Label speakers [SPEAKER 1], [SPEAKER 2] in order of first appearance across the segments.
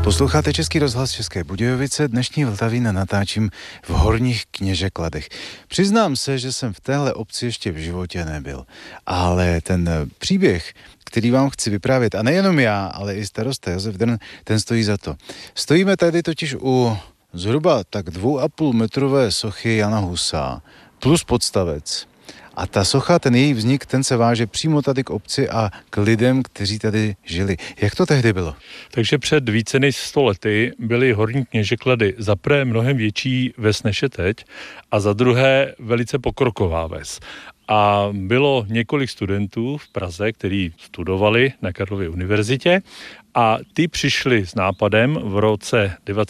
[SPEAKER 1] Posloucháte Český rozhlas České Budějovice, dnešní Vltavína natáčím v Horních Kněžekladech. Přiznám se, že jsem v téhle obci ještě v životě nebyl, ale ten příběh, který vám chci vyprávět, a nejenom já, ale i starosta Josef Drn, ten stojí za to. Stojíme tady totiž u zhruba tak 2,5 metrové sochy Jana Husa plus podstavec. A ta socha, ten její vznik, ten se váže přímo tady k obci a k lidem, kteří tady žili. Jak to tehdy bylo?
[SPEAKER 2] Takže před více než 100 lety byly Horní Kněžeklady za prvé mnohem větší ves než je teď a za druhé velice pokroková ves. A bylo několik studentů v Praze, kteří studovali na Karlově univerzitě a ty přišli s nápadem v roce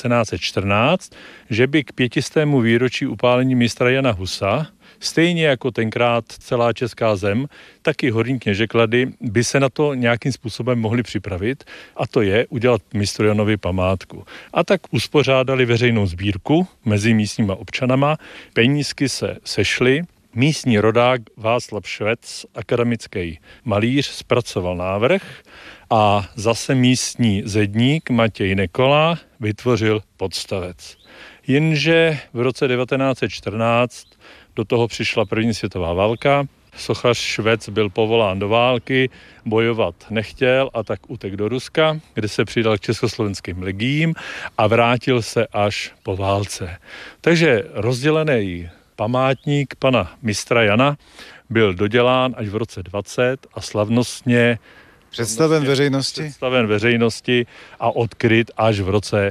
[SPEAKER 2] 1914, že by k 500. výročí upálení mistra Jana Husa, stejně jako tenkrát celá česká zem, tak i Horní Kněžeklady by se na to nějakým způsobem mohli připravit, a to je udělat mistru Janovi památku. A tak uspořádali veřejnou sbírku mezi místníma občanama, penízky se sešly, místní rodák Václav Švec, akademický malíř, zpracoval návrh a zase místní zedník Matěj Nekola vytvořil podstavec. Jenže v roce 1914 do toho přišla první světová válka, sochař Švec byl povolán do války, bojovat nechtěl a tak utek do Ruska, kde se přidal k československým legiím a vrátil se až po válce. Takže rozdělený památník pana mistra Jana byl dodělán až v roce 20 a slavnostně
[SPEAKER 1] Představen
[SPEAKER 2] veřejnosti a odkryt až v roce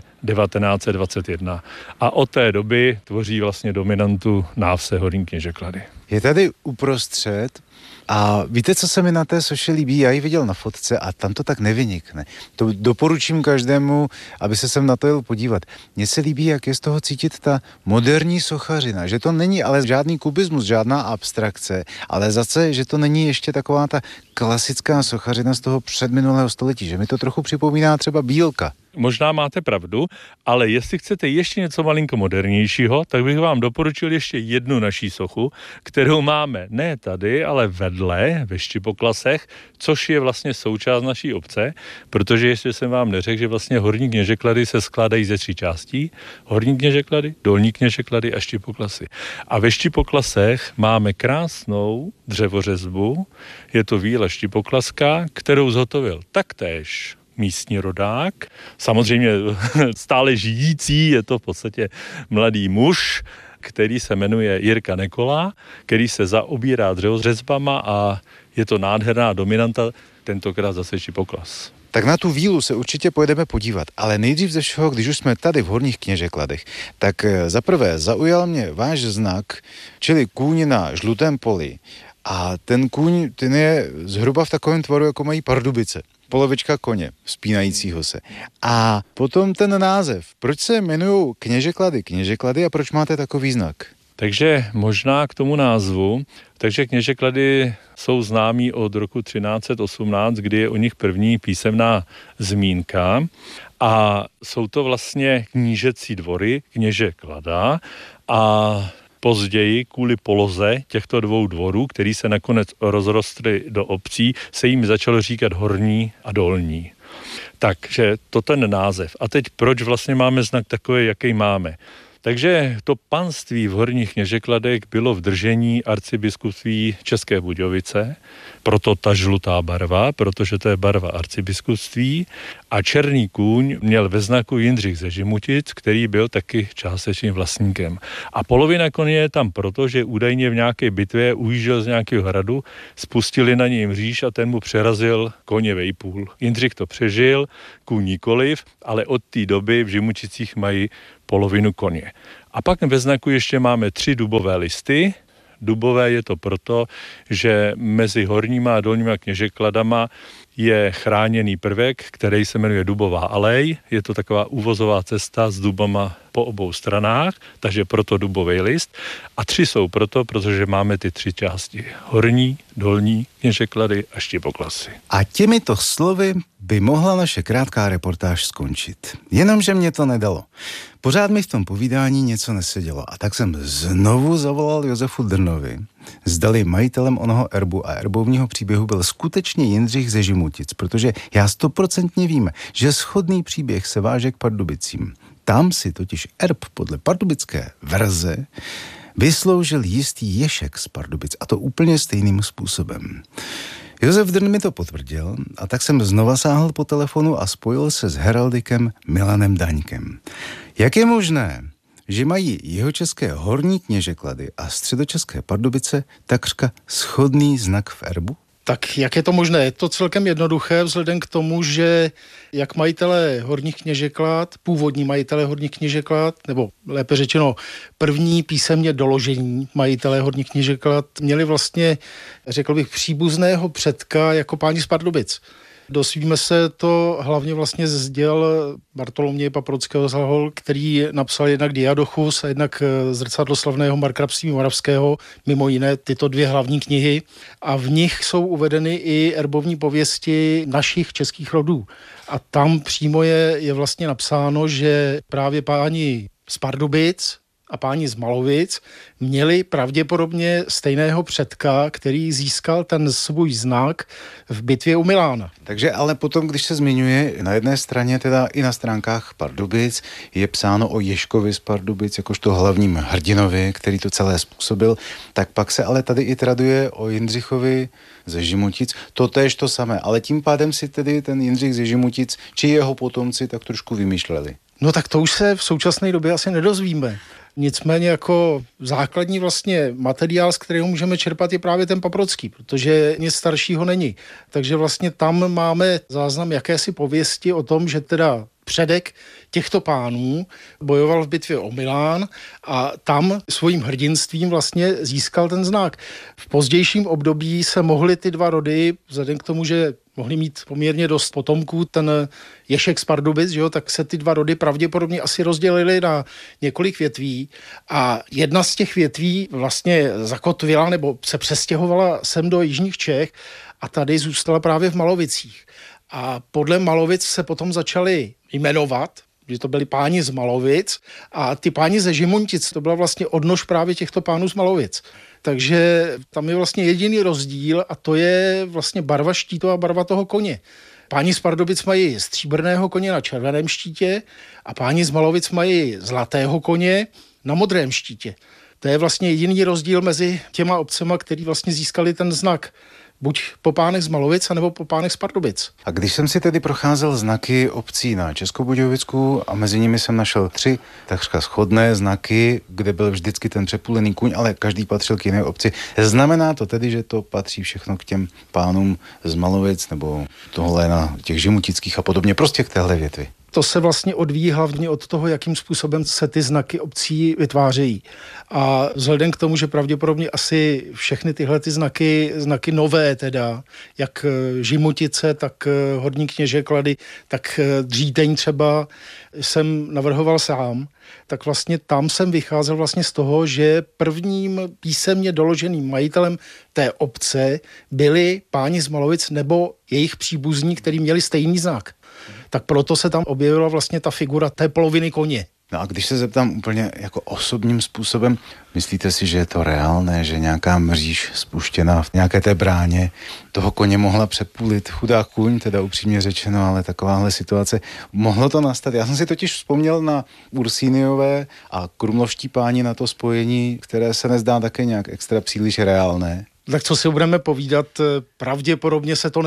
[SPEAKER 2] 1921. A od té doby tvoří vlastně dominantu návse Horní Kněžeklady.
[SPEAKER 1] Je tady uprostřed a víte, co se mi na té soše líbí? Já ji viděl na fotce a tam to tak nevynikne. To doporučím každému, aby se sem na to jel podívat. Mně se líbí, jak je z toho cítit ta moderní sochařina, že to není ale žádný kubismus, žádná abstrakce, ale zase, že to není ještě taková ta klasická sochařina z toho předminulého století, že mi to trochu připomíná třeba Bílka.
[SPEAKER 2] Možná máte pravdu, ale jestli chcete ještě něco malinko modernějšího, tak bych vám doporučil ještě jednu naší sochu, kterou máme ne tady, ale vedle ve Štipoklasech, což je vlastně součást naší obce, protože ještě jsem vám neřekl, že vlastně Horní Kněžeklady se skládají ze 3 částí. Horní Kněžeklady, Dolní Kněžeklady a Štipoklasy. A ve Štipoklasech máme krásnou dřevořezbu, je to víla štipoklaská, kterou zhotovil taktéž místní rodák, samozřejmě stále žijící, je to v podstatě mladý muž, který se jmenuje Jirka Nekola, který se zaobírá dřevořezbama a je to nádherná dominanta, tentokrát zase Štipoklas.
[SPEAKER 1] Tak na tu vílu se určitě pojedeme podívat, ale nejdřív ze všeho, když už jsme tady v Horních Kněžekladech, tak zaprvé zaujal mě váš znak, čili kůň na žlutém poli. A ten kůň, ten je zhruba v takovém tvaru, jako mají Pardubice. Polovička koně, vzpínajícího se. A potom ten název. Proč se jmenují Kněžeklady a proč máte takový znak?
[SPEAKER 2] Takže možná k tomu názvu. Takže Kněžeklady jsou známí od roku 1318, kdy je o nich první písemná zmínka. A jsou to vlastně knížecí dvory, Kněžeklada, a později kvůli poloze těchto 2 dvorů, který se nakonec rozrostly do obcí, se jim začalo říkat Horní a Dolní. Takže to ten název. A teď proč vlastně máme znak takový, jaký máme? Takže to panství v Horních Kněžekladech bylo v držení arcibiskupství České Budějovice, proto ta žlutá barva, protože to je barva arcibiskupství, a černý kůň měl ve znaku Jindřich ze Žimutic, který byl taky částečným vlastníkem. A polovina koně je tam proto, že údajně v nějaké bitvě ujížděl z nějakého hradu, spustili na něj mříž a ten mu přerazil koně vejpůl. Jindřich to přežil, kůň nikoliv, ale od té doby v Žimuticích mají polovinu koně. A pak ve znaku ještě máme 3 dubové listy. Dubové je to proto, že mezi Horníma a Dolníma Kněžekladama je chráněný prvek, který se jmenuje Dubová alej. Je to taková úvozová cesta s dubama po obou stranách, takže proto dubový list. A 3 jsou proto, protože máme ty 3 části. Horní, Dolní Kněžeklady a Štipoklasy.
[SPEAKER 1] A těmito slovy by mohla naše krátká reportáž skončit. Jenomže mě to nedalo. Pořád mi v tom povídání něco nesedělo a tak jsem znovu zavolal Josefu Drnovi zdali majitelem onoho erbu a erbovního příběhu byl skutečně Jindřich ze Žimutic, protože já 100% vím, že shodný příběh se váže k Pardubicím. Tam si totiž erb podle pardubické verze vysloužil jistý Ješek z Pardubic, a to úplně stejným způsobem. Josef Drn mi to potvrdil a tak jsem znova sáhl po telefonu a spojil se s heraldikem Milanem Daňkem. Jak je možné, že mají jihočeské Horní Kněžeklady a středočeské Pardubice takřka shodný znak v erbu?
[SPEAKER 3] Tak jak je to možné? Je to celkem jednoduché vzhledem k tomu, že jak majitelé Horních Kněžeklad, původní majitelé Horních Kněžeklad, nebo lépe řečeno první písemně doložení majitelé Horních Kněžeklad, měli vlastně, řekl bych, příbuzného předka jako páni z Pardubic. Dozvíme se to hlavně vlastně z děl Bartoloměje Paprockého z Hlahol, který napsal jednak Diadochus a jednak Zrcadlo slavného Markrabství moravského, mimo jiné tyto dvě hlavní knihy. A v nich jsou uvedeny i erbovní pověsti našich českých rodů. A tam přímo je vlastně napsáno, že právě páni z Pardubic a páni z Malovic měli pravděpodobně stejného předka, který získal ten svůj znak v bitvě u Milána.
[SPEAKER 1] Takže ale potom, když se zmiňuje na jedné straně, teda i na stránkách Pardubic, je psáno o Ježkovi z Pardubic, jakožto hlavním hrdinovi, který to celé způsobil, tak pak se ale tady i traduje o Jindřichovi ze Žimutic. To též to samé, ale tím pádem si tedy ten Jindřich ze Žimutic, či jeho potomci tak trošku vymýšleli.
[SPEAKER 3] No tak to už se v současné době asi nedozvíme. Nicméně jako základní vlastně materiál, z kterého můžeme čerpat, je právě ten Paprocký, protože nic staršího není. Takže vlastně tam máme záznam jakési pověsti o tom, že teda předek těchto pánů bojoval v bitvě o Milán a tam svým hrdinstvím vlastně získal ten znak. V pozdějším období se mohly ty dva rody, vzhledem k tomu, že mohli mít poměrně dost potomků, ten Ješek z Pardubic, že jo, tak se ty dva rody pravděpodobně asi rozdělily na několik větví a jedna z těch větví vlastně zakotvila nebo se přestěhovala sem do jižních Čech a tady zůstala právě v Malovicích. A podle Malovic se potom začali jmenovat, že to byli páni z Malovic a ty páni ze Žimuntic, to byla vlastně odnož právě těchto pánů z Malovic. Takže tam je vlastně jediný rozdíl a to je vlastně barva štítu a barva toho koně. Páni z Pardubic mají stříbrného koně na červeném štítě a páni z Malovic mají zlatého koně na modrém štítě. To je vlastně jediný rozdíl mezi těma obcema, který vlastně získali ten znak. Buď po pánech z Malovic, anebo po pánech z Pardubic.
[SPEAKER 1] A když jsem si tedy procházel znaky obcí na Českobudějovicku a mezi nimi jsem našel 3 takřka shodné znaky, kde byl vždycky ten přepůlený kůň, ale každý patřil k jiné obci. Znamená to tedy, že to patří všechno k těm pánům z Malovic nebo tohle na těch žimutických a podobně, prostě k téhle větvi?
[SPEAKER 3] To se vlastně odvíjí hlavně od toho, jakým způsobem se ty znaky obcí vytvářejí. A vzhledem k tomu, že pravděpodobně asi všechny tyhle ty znaky nové teda, jak Žimutice, tak Horní Kněžeklady, tak Dříteň třeba jsem navrhoval sám, tak vlastně tam jsem vycházel vlastně z toho, že prvním písemně doloženým majitelem té obce byli páni z Malovic nebo jejich příbuzní, kteří měli stejný znak. Tak proto se tam objevila vlastně ta figura té poloviny koně.
[SPEAKER 1] No a když se zeptám úplně jako osobním způsobem, myslíte si, že je to reálné, že nějaká mříž spuštěná v nějaké té bráně toho koně mohla přepůlit? Chudák kůň, teda upřímně řečeno, ale takováhle situace. Mohlo to nastat? Já jsem si totiž vzpomněl na Ursíniové a krumlovští páni, na to spojení, které se nezdá také nějak extra příliš reálné.
[SPEAKER 3] Tak co si budeme povídat, pravděpodobně se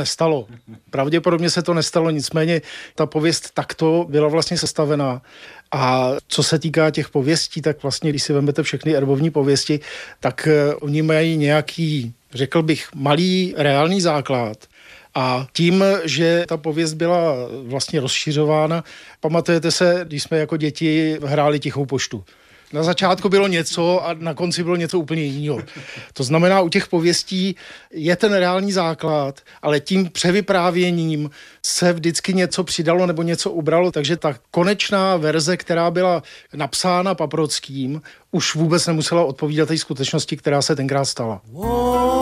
[SPEAKER 3] to nestalo, nicméně ta pověst takto byla vlastně sestavená. A co se týká těch pověstí, tak vlastně, když si vezmete všechny erbovní pověsti, tak oni mají nějaký, řekl bych, malý reálný základ. A tím, že ta pověst byla vlastně rozšiřována, pamatujete se, když jsme jako děti hráli Tichou poštu. Na začátku bylo něco a na konci bylo něco úplně jiného. To znamená, u těch pověstí je ten reálný základ, ale tím převyprávěním se vždycky něco přidalo nebo něco ubralo, takže ta konečná verze, která byla napsána Paprockým, už vůbec nemusela odpovídat té skutečnosti, která se tenkrát stala.